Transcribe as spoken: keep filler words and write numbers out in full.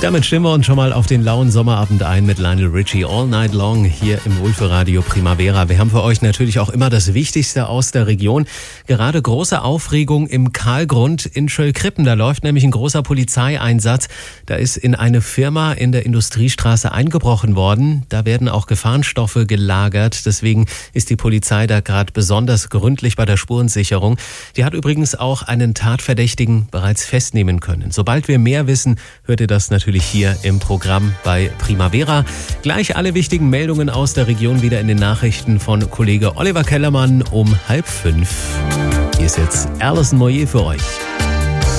Damit stimmen wir uns schon mal auf den lauen Sommerabend ein mit Lionel Richie All Night Long hier im Wohlfühlradio Primavera. Wir haben für euch natürlich auch immer das Wichtigste aus der Region. Gerade große Aufregung im Kahlgrund in Schöllkrippen. Da läuft nämlich ein großer Polizeieinsatz. Da ist in eine Firma in der Industriestraße eingebrochen worden. Da werden auch Gefahrenstoffe gelagert. Deswegen ist die Polizei da gerade besonders gründlich bei der Spurensicherung. Die hat übrigens auch einen Tatverdächtigen bereits festnehmen können. Sobald wir mehr wissen, hört ihr das natürlich hier im Programm bei Primavera. Gleich alle wichtigen Meldungen aus der Region wieder in den Nachrichten von Kollege Oliver Kellermann um halb fünf. Hier ist jetzt Alison Moyet für euch.